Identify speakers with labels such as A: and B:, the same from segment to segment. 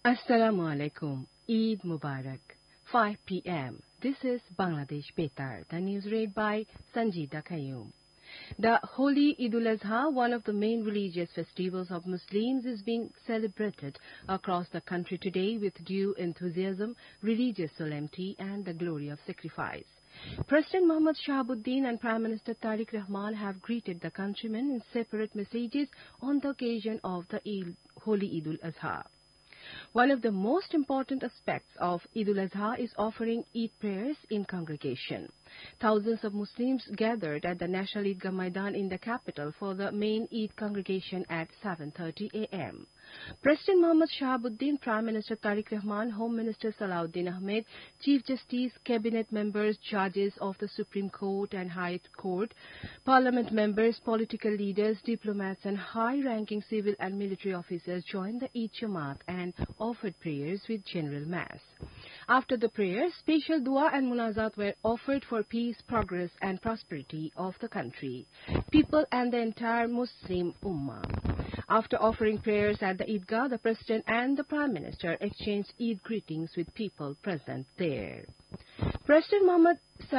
A: Assalamu alaikum. Eid Mubarak. 5 p.m. This is Bangladesh Betar, the news read by Sanjida Kayum. The Holy Eid al-Azha, one of the main religious festivals of Muslims, is being celebrated across the country today with due enthusiasm, religious solemnity, and the glory of sacrifice. President Mohammad Shahabuddin and Prime Minister Tariq Rahman have greeted the countrymen in separate messages on the occasion of the Holy Eid al-Azha. One of the most important aspects of Eid al-Azha is offering Eid prayers in congregation. Thousands of Muslims gathered at the National Eidgah Maidan in the capital for the main Eid congregation at 7:30 a.m. President Mohammad Shahabuddin, Prime Minister Tariq Rahman, Home Minister Salahuddin Ahmed, Chief Justice, Cabinet members, judges of the Supreme Court and High Court, Parliament members, political leaders, diplomats and high-ranking civil and military officers joined the Eid Jamaat and offered prayers with general mass. After the prayers, special dua and munazat were offered for peace, progress and prosperity of the country, people and the entire Muslim Ummah. After offering prayers at the Eidgah, the President and the Prime Minister exchanged Eid greetings with people present there. President Mohammad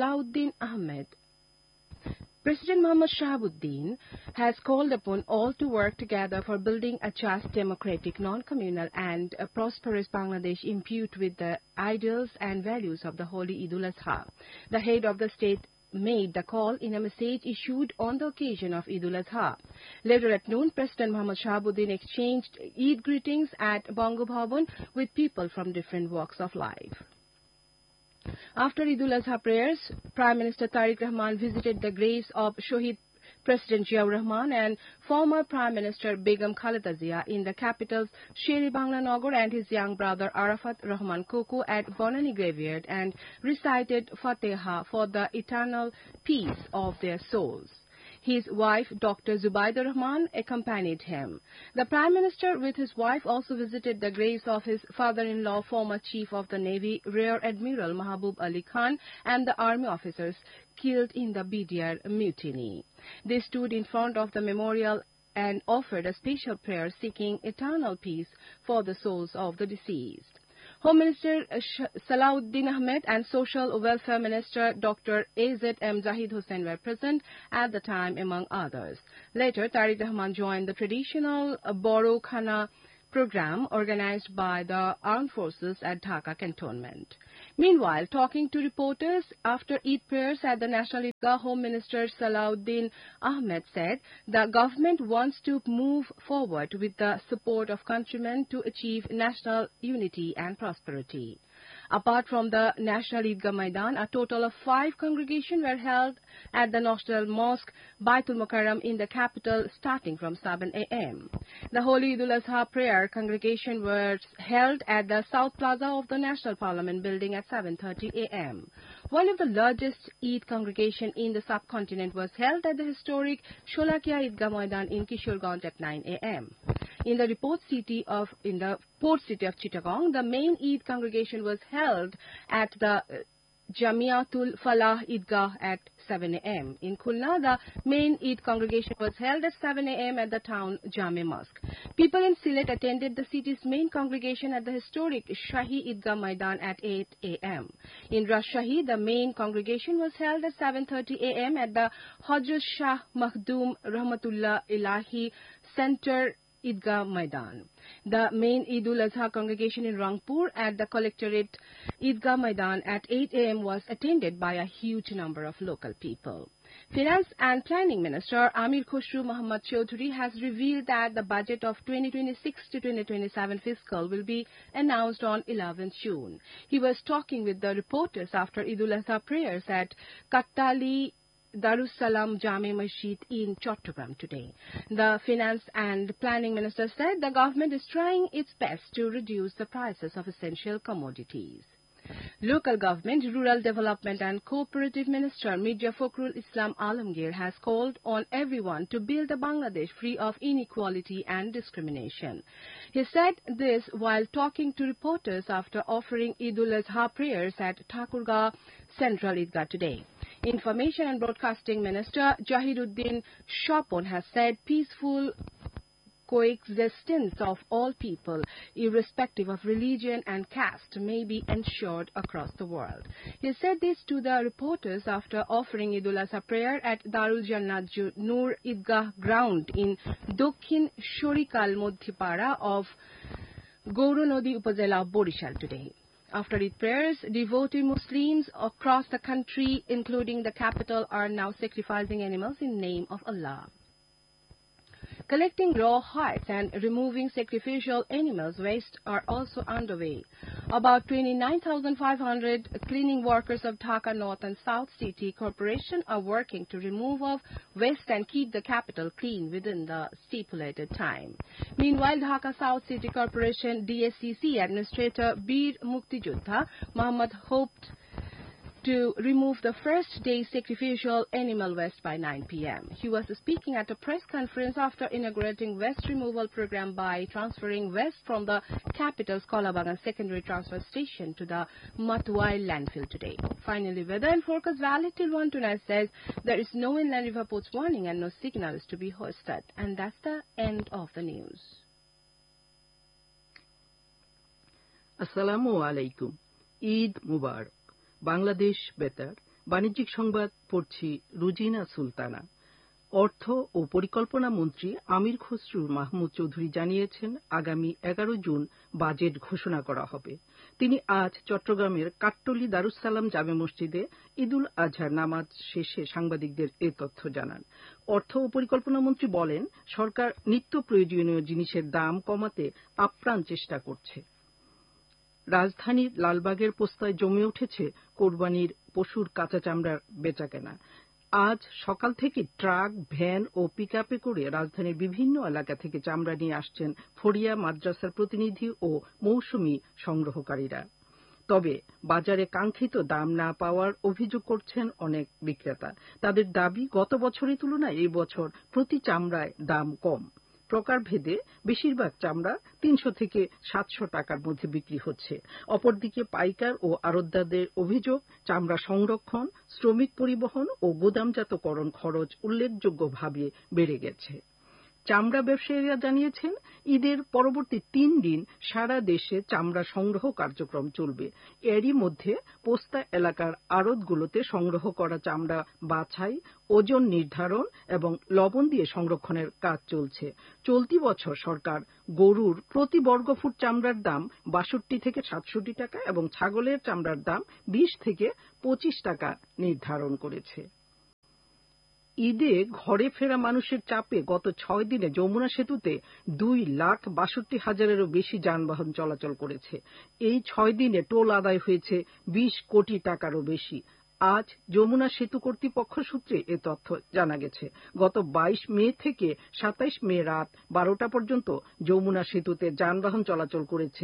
A: Shahabuddin has called upon all to work together for building a just, democratic, non-communal and a prosperous Bangladesh imbued with the ideals and values of the Holy Eid al-Azha. The head of the state made the call in a message issued on the occasion of Eid al-Azha. Later at noon, President Mohammad Shahabuddin exchanged Eid greetings at Bongo Bhavan with people from different walks of life. After Eid al-Azha prayers, Prime Minister Tariq Rahman visited the graves of Shohid President Ziaur Rahman and former Prime Minister Begum Khaleda Zia in the capital's Sher-e Bangla Nagar and his young brother Arafat Rahman Koko at Bonani Graveyard and recited Fatiha for the eternal peace of their souls. His wife, Dr. Zubaida Rahman, accompanied him. The Prime Minister with his wife also visited the graves of his father-in-law, former Chief of the Navy, Rear Admiral Mahbub Ali Khan, and the army officers killed in the BDR mutiny. They stood in front of the memorial and offered a special prayer seeking eternal peace for the souls of the deceased. Home Minister Salahuddin Ahmed and Social Welfare Minister Dr. A.Z.M. Zahid Hussain were present at the time, among others. Later, Tariq Rahman joined the traditional Boro Khana program organized by the armed forces at Dhaka cantonment. Meanwhile, talking to reporters after Eid prayers at the National Eidgah, Home Minister Salahuddin Ahmed said the government wants to move forward with the support of countrymen to achieve national unity and prosperity. Apart from the National Eidgah Maidan, a total of 5 congregations were held at the National Mosque, Baitul Mukarram in the capital starting from 7 a.m. The Holy Eid al-Azha prayer congregation was held at the South Plaza of the National Parliament building at 7:30 a.m. One of the largest Eid congregation in the subcontinent was held at the historic Sholakia Eidgah Maidan in Kishorganj at 9 a.m. In the port city of Chittagong, the main Eid congregation was held at the Jamiatul Falah Eidgah at 7 a.m. In Khulna, the main Eid congregation was held at 7 a.m. at the town Jame Mosque. People in Sylhet attended the city's main congregation at the historic Shahi Eidgah Maidan at 8 a.m. In Rajshahi, the main congregation was held at 7:30 a.m. at the Hajrat Shah Makhdoom Rahmatullah Ilahi Center Eidgah Maidan. The main Eid al-Azha congregation in Rangpur at the Collectorate Eidgah Maidan at 8 a.m. was attended by a huge number of local people. Finance and Planning Minister Amir Khosru Mohammad Chaudhary has revealed that the budget of 2026 to 2027 fiscal will be announced on 11th June. He was talking with the reporters after Eid al-Azha prayers at Kattali Darussalam Jame Masjid in Chattogram today. The Finance and Planning Minister said the government is trying its best to reduce the prices of essential commodities. Local Government, Rural Development and Cooperative Minister Mirza Fakhrul Islam Alamgir has called on everyone to build a Bangladesh free of inequality and discrimination. He said this while talking to reporters after offering Eid al-Azha prayers at Thakurgaon Central Eidgah today. Information and Broadcasting Minister Jahiruddin Shapon has said peaceful coexistence of all people, irrespective of religion and caste, may be ensured across the world. He said this to the reporters after offering Eid ul-Azha prayer at Darul Jannat Nur Idgah ground in Dokhin Shorikal Modhipara of Gauronodi Upazela of Borishal today. After Eid prayers, devotee Muslims across the country, including the capital, are now sacrificing animals in name of Allah. Collecting raw hides and removing sacrificial animals' waste are also underway. About 29,500 cleaning workers of Dhaka North and South City Corporation are working to remove waste and keep the capital clean within the stipulated time. Meanwhile, Dhaka South City Corporation DSCC Administrator Bir Muktijuddha Mohammed hoped to remove the first day's sacrificial animal waste by 9 p.m. He was speaking at a press conference after inaugurating waste removal program by transferring waste from the capital's Kolabagan secondary transfer station to the Matwai landfill today. Finally, weather and forecast valid till 1 tonight says there is no inland river ports warning and no signal is to be hoisted. And that's the end of the news.
B: Assalamu alaikum. Eid Mubarak. Bangladesh বেতার বাণিজ্যিক সংবাদ পড়ছি রুজিনা সুলতানা। অর্থ ও পরিকল্পনা মন্ত্রী আমির খসরু মাহমুদ চৌধুরী জানিয়েছেন, আগামী 11 June budget ঘোষণা করা হবে। তিনি আজ চট্টগ্রামের কাট্টলী দারুস-সালাম জামে মসজিদে ঈদ উল আজহার নামাজ শেষে সাংবাদিকদের এ তথ্য জানান। অর্থ ও পরিকল্পনা মন্ত্রী বলেন, সরকার নিত্য প্রয়োজনীয় জিনিসের দাম কমাতে আপ্রাণ চেষ্টা করছে। রাজধানীর লালবাগের পোস্তায় জমে উঠেছে কোরবানির পশুর কাঁচা চামড়ার বেচাকেনা। আজ সকাল থেকে ট্রাক, ভ্যান ও পিকআপে করে রাজধানীর বিভিন্ন এলাকা থেকে চামড়া নিয়ে আসছেন ফড়িয়া মাদ্রাসার প্রতিনিধি ও মৌসুমী সংগ্রহকারীরা। তবে বাজারে কাঙ্ক্ষিত দাম না পাওয়ার অভিযোগ করছেন অনেক বিক্রেতা। তাদের দাবি, গত বছরের তুলনায় এই বছর প্রতি চামড়ায় দাম কম। প্রকারভেদে বেশিরভাগ চামড়া 300 থেকে 700 টাকার মধ্যে বিক্রি হচ্ছে। অপরদিকে পাইকার ও আড়তদারদের অভিযোগ, চামড়া সংরক্ষণ, শ্রমিক পরিবহন ও গুদামজাতকরণ খরচ উল্লেখযোগ্যভাবে বেড়ে গেছে। চামড়া ব্যবসায়ীরা জানিয়েছেন, ঈদের পরবর্তী 3 দিন সারা দেশে চামড়া সংগ্রহ কার্যক্রম চলবে। এরই মধ্যে পোস্তা এলাকার আড়তগুলোতে সংগ্রহ করা চামড়া বাছাই, ওজন নির্ধারণ এবং লবণ দিয়ে সংরক্ষণের কাজ চলছে। চলতি বছর সরকার গরুর প্রতি বর্গফুট চামড়ার দাম 62 থেকে 67 টাকা এবং ছাগলের চামড়ার দাম 20 থেকে 25 টাকা নির্ধারণ করেছে। ঈদে ঘরে ফেরা মানুষের চাপে গত 6 দিনে যমুনা সেতুতে 2,62,000-এরও বেশি যানবাহন চলাচল করেছে। এই 6 দিনে টোল আদায় হয়েছে 20 কোটি টাকারও বেশি। আজ যমুনা সেতু কর্তৃপক্ষ সূত্রে এ তথ্য জানা গেছে। গত 22 মে থেকে 27 মে রাত 12টা পর্যন্ত যমুনা সেতুতে যানবাহন চলাচল করেছে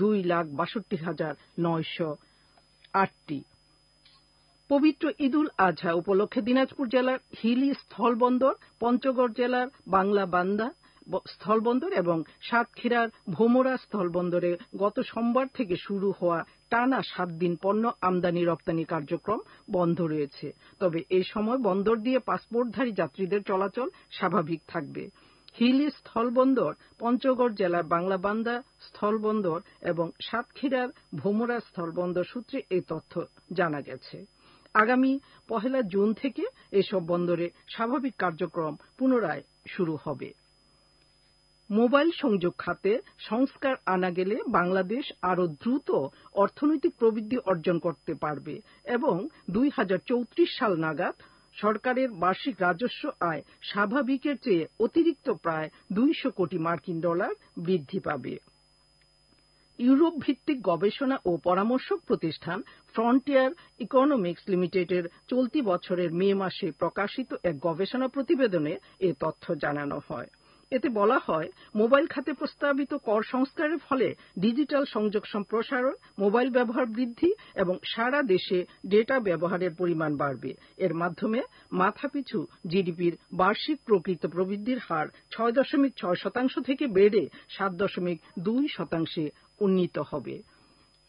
B: 2,62,908টি। পবিত্র ঈদ উল আজহা উপলক্ষে দিনাজপুর জেলার হিলি স্থলবন্দর, পঞ্চগড় জেলার বাংলা বান্দা স্থলবন্দর এবং সাতক্ষীরার ভোমরা স্থলবন্দরে গত সোমবার থেকে শুরু হওয়া টানা 7 দিন পণ্য আমদানি রপ্তানি কার্যক্রম বন্ধ রয়েছে। তবে এই সময় বন্দর দিয়ে পাসপোর্টধারী যাত্রীদের চলাচল স্বাভাবিক থাকবে। হিলি স্থলবন্দর, পঞ্চগড় জেলার বাংলাবান্দা স্থলবন্দর এবং সাতক্ষীরার ভোমরা স্থলবন্দর সূত্রে এই তথ্য জানা গেছে। আগামী 1 জুন থেকে এসব বন্দরে স্বাভাবিক কার্যক্রম পুনরায় শুরু হবে। মোবাইল সংযোগ খাতে সংস্কার আনা গেলে বাংলাদেশ আরও দ্রুত অর্থনৈতিক প্রবৃদ্ধি অর্জন করতে পারবে এবং 2034 সাল নাগাদ সরকারের বার্ষিক রাজস্ব আয় স্বাভাবিকের চেয়ে অতিরিক্ত প্রায় 200 কোটি মার্কিন ডলার বৃদ্ধি পাবে। ইউরোপ ভিত্তিক গবেষণা ও পরামর্শক প্রতিষ্ঠান ফ্রন্টিয়ার ইকোনমিক্স লিমিটেডের চলতি বছরের মে মাসে প্রকাশিত এক গবেষণা প্রতিবেদনে এ তথ্য জানানো হয়। এতে বলা হয়, মোবাইল খাতে প্রস্তাবিত কর সংস্কারের ফলে ডিজিটাল সংযোগ সম্প্রসারণ, মোবাইল ব্যবহার বৃদ্ধি এবং সারা দেশে ডেটা ব্যবহারের পরিমাণ বাড়বে। এর মাধ্যমে মাথাপিছু জিডিপির বার্ষিক প্রকৃত প্রবৃদ্ধির হার 6.6% থেকে বেড়ে 7.2% উন্নীত হবে।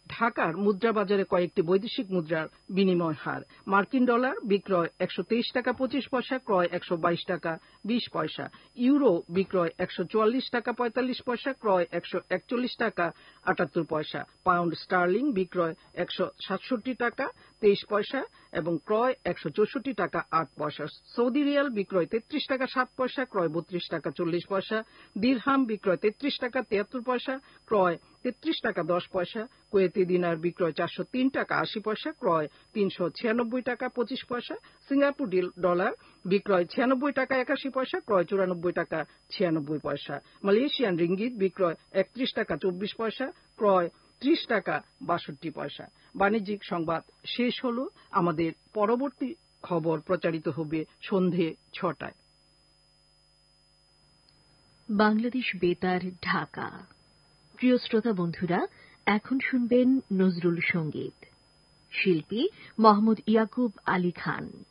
B: ঢাকার মুদ্রা বাজারে কয়েকটি বৈদেশিক মুদ্রার বিনিময় হার। মার্কিন ডলার বিক্রয় 123 টাকা 25 পয়সা, ক্রয় 122 টাকা 20 পয়সা। ইউরো বিক্রয় 144 টাকা 45 পয়সা, ক্রয় 141 টাকা 78 পয়সা। পাউন্ড স্টার্লিং বিক্রয় 167 টাকা 23 পয়সা এবং ক্রয় 164 টাকা 8 পয়সা। সৌদি রিয়াল বিক্রয় 33 টাকা 7 পয়সা, ক্রয় 32 টাকা 40 পয়সা। দিরহাম বিক্রয় 33 টাকা 73 পয়সা, ক্রয় 33 টাকা 10 পয়সা। কুয়েতি দিনার বিক্রয় 403 টাকা 80 পয়সা, ক্রয় 396 টাকা 25 পয়সা। সিঙ্গাপুর ডলার বিক্রয় 96 টাকা 81 পয়সা, ক্রয় 94 টাকা 96 পয়সা। মালয়েশিয়ান রিঙ্গিত বিক্রয় 31 টাকা 24 পয়সা, ক্রয় 30 টাকা 62 পয়সা। বাণিজ্যিক সংবাদ শেষ হল। আমাদের পরবর্তী খবর প্রচারিত হবে সন্ধে 6টায়।
C: বাংলাদেশ বেতার, ঢাকা। প্রিয় শ্রোতা বন্ধুরা, এখন শুনবেন নজরুল সঙ্গীত। শিল্পী মোহাম্মদ ইয়াকুব আলী খান।